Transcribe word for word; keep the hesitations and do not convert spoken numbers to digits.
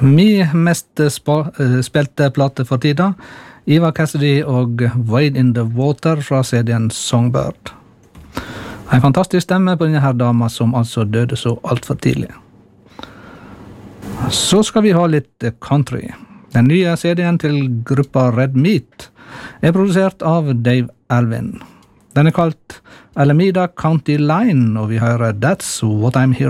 Mi mest spa, spilte plate for tida, Eva Cassidy og Wade in the Water fra C D-en Songbird. En fantastisk stemme på denne her dama som altså døde så alt for tidlig. Så skal vi ha litt country. Den nye C D-en til gruppa Red Meat er produsert av Dave Alvin. Den er kalt Alameda County Line, og vi hører That's What I'm Here